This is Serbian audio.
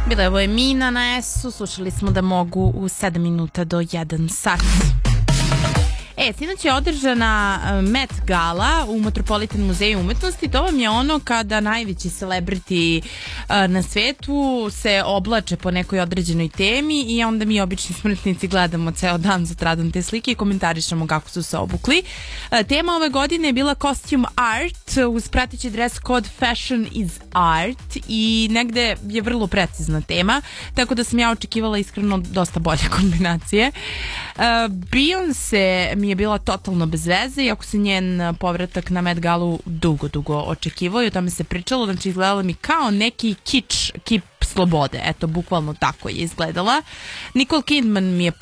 Bila je ovo Emina na S-u, slušali smo Da mogu u 7 minuta do 1 sat. Sinoć je održana Met Gala u Metropolitan muzeju umetnosti. To vam je ono kada najveći celebrity na svetu se oblače po nekoj određenoj temi i onda mi obični smrtnici gledamo ceo dan sutradan te slike i komentarišemo kako su se obukli. Tema ove godine je bila costume art uz prateći dress code fashion is art i negde je vrlo precizna tema, tako da sam ja očekivala iskreno dosta bolje kombinacije. Beyoncé mi je bila totalno bez veze, iako se njen povratak na Met Galu dugo očekivao i o tome se pričalo, znači izgledala mi kao neki kip slobode, eto, bukvalno tako je izgledala. Nicole Kidman mi je